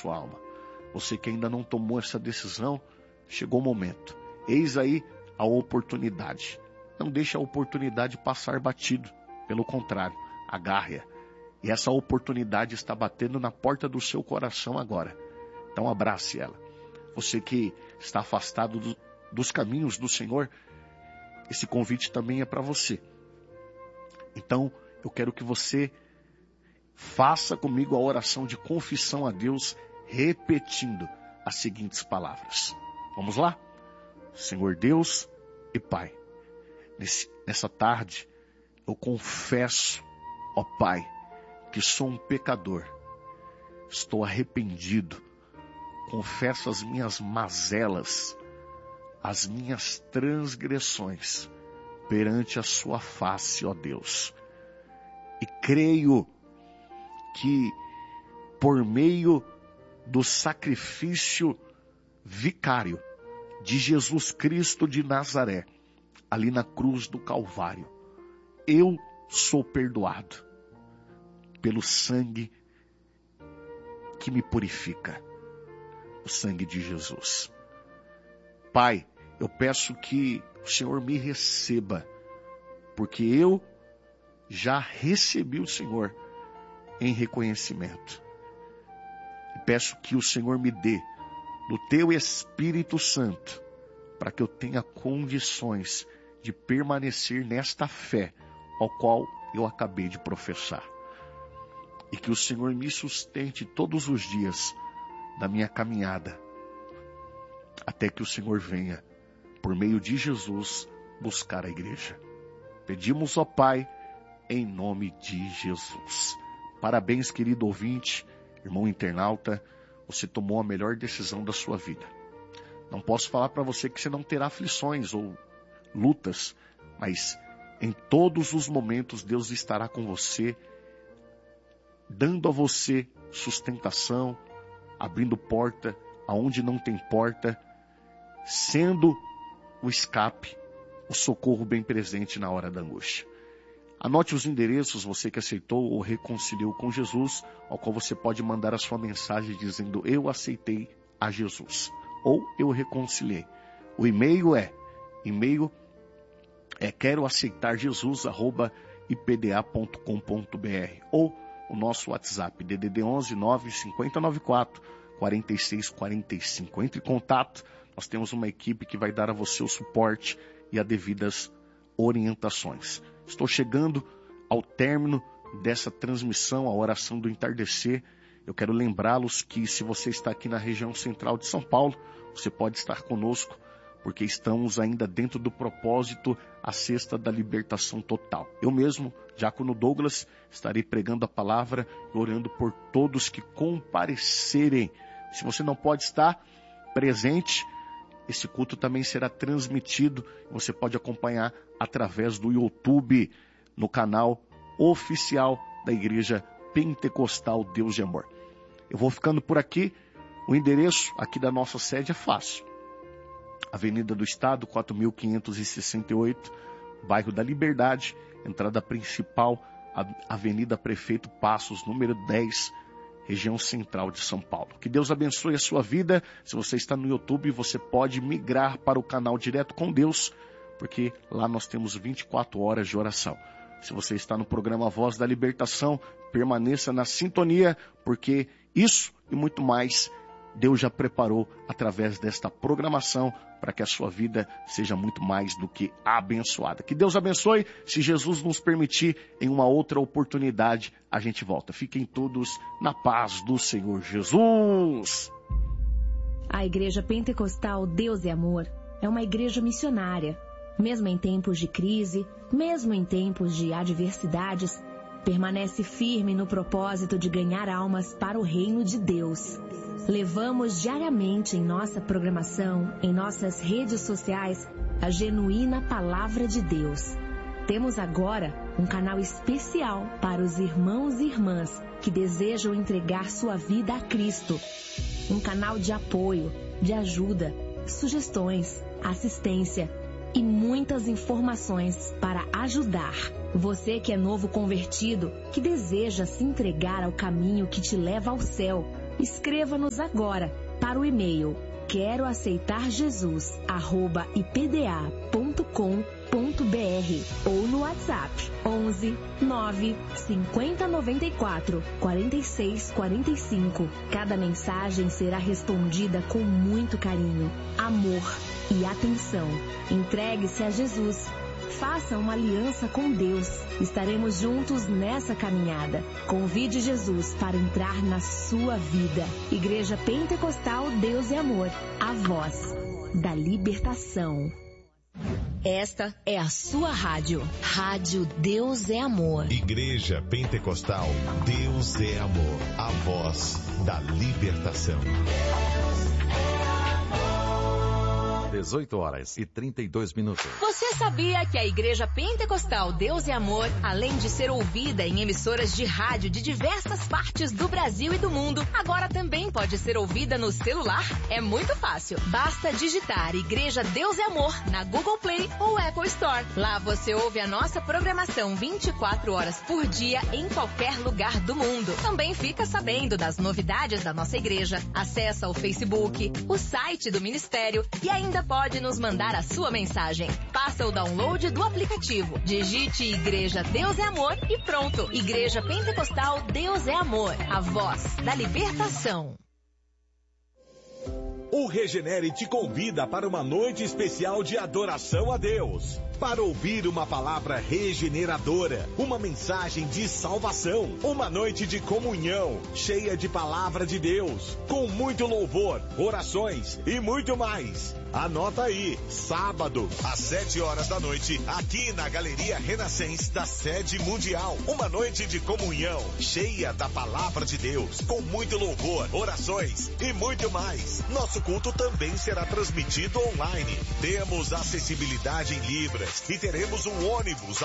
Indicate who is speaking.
Speaker 1: sua alma. Você que ainda não tomou essa decisão, chegou o momento. Eis aí a oportunidade. Não deixe a oportunidade passar batido. Pelo contrário, agarre-a. E essa oportunidade está batendo na porta do seu coração agora. Então abrace ela. Você que está afastado dos caminhos do Senhor, esse convite também é para você. Então eu quero que você faça comigo a oração de confissão a Deus, repetindo as seguintes palavras. Vamos lá? Senhor Deus e Pai, nessa tarde eu confesso, ó Pai, que sou um pecador. Estou arrependido. Confesso as minhas mazelas, as minhas transgressões perante a sua face, ó Deus. E creio que por meio do sacrifício vicário de Jesus Cristo de Nazaré, ali na cruz do Calvário, eu sou perdoado pelo sangue que me purifica, o sangue de Jesus. Pai, eu peço que o Senhor me receba, porque eu já recebi o Senhor em reconhecimento. E peço que o Senhor me dê do teu Espírito Santo, para que eu tenha condições de permanecer nesta fé, ao qual eu acabei de professar. E que o Senhor me sustente todos os dias da minha caminhada, até que o Senhor venha, por meio de Jesus, buscar a igreja. Pedimos, ó Pai, em nome de Jesus. Parabéns, querido ouvinte, irmão internauta, você tomou a melhor decisão da sua vida. Não posso falar para você que você não terá aflições ou lutas, mas em todos os momentos Deus estará com você, dando a você sustentação, abrindo porta aonde não tem porta, sendo o escape, o socorro bem presente na hora da angústia. Anote os endereços, você que aceitou ou reconciliou com Jesus, ao qual você pode mandar a sua mensagem dizendo: eu aceitei a Jesus, ou eu reconciliei. O e-mail é quero aceitar Jesus @ipda.com.br, ou o nosso WhatsApp DDD 11 95094 4645. Entre em contato, nós temos uma equipe que vai dar a você o suporte e as devidas orientações. Estou chegando ao término dessa transmissão, a oração do entardecer. Eu quero lembrá-los que se você está aqui na região central de São Paulo, você pode estar conosco, porque estamos ainda dentro do propósito, a Sexta da Libertação Total. Eu mesmo, Diácono Douglas, estarei pregando a palavra e orando por todos que comparecerem. Se você não pode estar presente, esse culto também será transmitido. Você pode acompanhar através do YouTube, no canal oficial da Igreja Pentecostal Deus de Amor. Eu vou ficando por aqui. O endereço aqui da nossa sede é fácil. Avenida do Estado, 4.568, bairro da Liberdade, entrada principal, Avenida Prefeito Passos, número 10, região central de São Paulo. Que Deus abençoe a sua vida. Se você está no YouTube, você pode migrar para o canal Direto com Deus, porque lá nós temos 24 horas de oração. Se você está no programa Voz da Libertação, permaneça na sintonia, porque isso e muito mais Deus já preparou através desta programação para que a sua vida seja muito mais do que abençoada. Que Deus abençoe. Se Jesus nos permitir, em uma outra oportunidade, a gente volta. Fiquem todos na paz do Senhor Jesus.
Speaker 2: A Igreja Pentecostal Deus é Amor é uma igreja missionária. Mesmo em tempos de crise, mesmo em tempos de adversidades, permanece firme no propósito de ganhar almas para o reino de Deus. Levamos diariamente em nossa programação, em nossas redes sociais, a genuína Palavra de Deus. Temos agora um canal especial para os irmãos e irmãs que desejam entregar sua vida a Cristo. Um canal de apoio, de ajuda, sugestões, assistência e muitas informações para ajudar. Você que é novo convertido, que deseja se entregar ao caminho que te leva ao céu, Escreva-nos agora para o e-mail queroaceitarjesus@ipda.com.br ou no WhatsApp 11 9 50 94 46 45. Cada mensagem será respondida com muito carinho, amor e atenção. Entregue-se a Jesus. Faça uma aliança com Deus. Estaremos juntos nessa caminhada. Convide Jesus para entrar na sua vida. Igreja Pentecostal Deus é Amor. A voz da libertação. Esta é a sua rádio. Rádio Deus é Amor.
Speaker 3: Igreja Pentecostal Deus é Amor. A voz da libertação.
Speaker 4: 18h32.
Speaker 2: Você sabia que a Igreja Pentecostal Deus é Amor, além de ser ouvida em emissoras de rádio de diversas partes do Brasil e do mundo, agora também pode ser ouvida no celular? É muito fácil. Basta digitar Igreja Deus é Amor na Google Play ou Apple Store. Lá você ouve a nossa programação 24 horas por dia em qualquer lugar do mundo. Também fica sabendo das novidades da nossa igreja, acessa o Facebook, o site do ministério e ainda pode nos mandar a sua mensagem. Faça o download do aplicativo. Digite Igreja Deus é Amor e pronto. Igreja Pentecostal Deus é Amor. A voz da libertação.
Speaker 5: O Regenere te convida para uma noite especial de adoração a Deus. Para ouvir uma palavra regeneradora, uma mensagem de salvação, uma noite de comunhão, cheia de palavra de Deus, com muito louvor, orações e muito mais. Anota aí, sábado, às 7h, aqui na Galeria Renascença da Sede Mundial. Uma noite de comunhão, cheia da palavra de Deus, com muito louvor, orações e muito mais. Nosso culto também será transmitido online. Temos acessibilidade em Libras e teremos um ônibus